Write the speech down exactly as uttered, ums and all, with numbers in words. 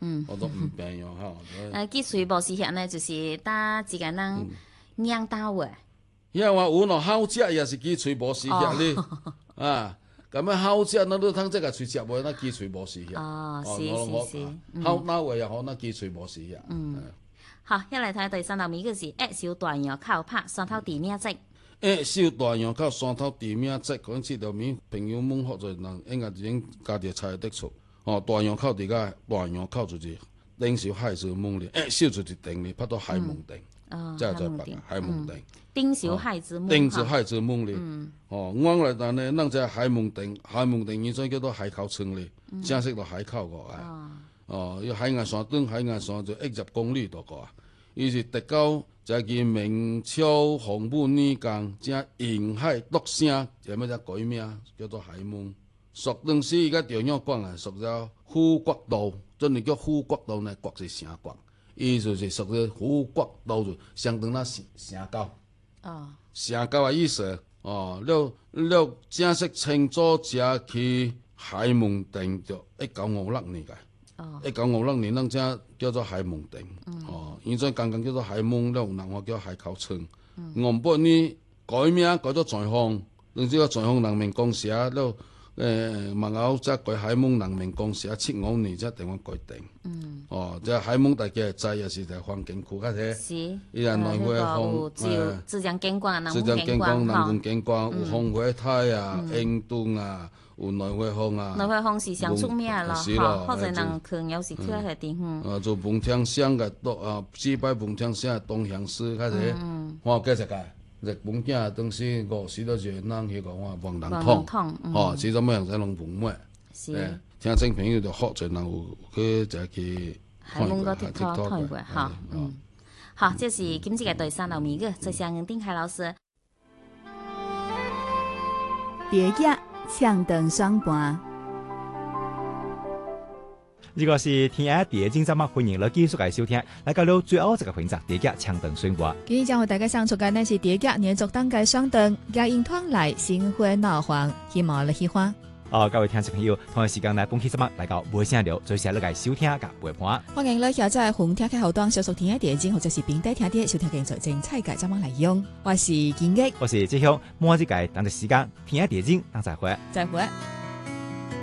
嗯，我都唔平用哈。 誒，記水無時限呢，就是打自己人釀到嘅。 因為我有喏好食也是記水無時限咧，啊，咁樣好食，咱都通即個喙食無，咱記水無時限。 哦，是是是。 好鬧嘅又好，咱記水無時限。 嗯，好，一嚟睇第三道名，就是一小段羊靠拍山頭地名節。 一小段羊靠山頭地名節，講這道名朋友問好多人，應該已經家己猜得出。哦，大洋口地個大洋口就是頂小海之門咧，誒小就是頂咧，拍到海門頂，即係在白海門頂。 頂小海之門， 頂小海之門咧。哦，我來但咧，咱只海門頂，海門頂以前叫做海口村咧，正式到海口個啊。哦，要海岸線登海岸線就一十公里多個啊。伊是直到就係明朝洪武年間，正沿海獨聲，就咩只改名叫做海門。屬當時伊個中央講啊，屬咗富國道，真係叫富國道呢，國是城國，伊就是屬於富國道，就相當於城城郊。哦，城郊嘅意思。哦，了了正式稱作只去海門頂，就一九五六年嘅。哦，一九五六年，咱只叫做海門頂。嗯、哦，以前剛剛叫做海門，了有人話叫海口村。五八年改名改咗財豐，當時個財豐人民公社了。誒，幕後則改海門人民公社，七五年則定我改定。嗯。哦，即係海門大家知，也是在環境區嗰啲。是。伊個內會風，誒， 浙江景觀、南浙江景觀、南京景觀，有風會台啊、印度啊，有內會風啊。 內會風是上出名咯，嚇，或者人去有時去嗰啲地方。 啊，做鳳天鄉嘅東啊，祭拜鳳天鄉嘅東鄉寺嗰啲，我幾隻個。日本囝當時五十多歲，人去講話黃人湯，哦，始終咩人使攏飯糜。是。聽眾朋友就學咗人有去就去海門個地方睇過，嚇，嗯，好，這是今次嘅第三道名嘅，再向丁凱老師。 蝶仔唱斷雙盤。 如果是聽下蝶精節目，歡迎你繼續嚟收聽。嚟到了最後一個環節，蝶仔唱斷雙盤。 今日將為大家送出嘅呢是蝶仔連續當嘅雙斷，也因團來心花怒放，希望你喜歡。 哦，各位聽眾朋友，同一時間呢，本期節目嚟到尾聲了，最先嚟嚟收聽甲陪伴。 歡迎你下載紅聽嘅後端，小熟聽下蝶精或者是平底聽啲收聽更最精彩嘅節目內容。我是建益， 我是志雄，末一屆等嘅時間聽下蝶精，等再會。 再會。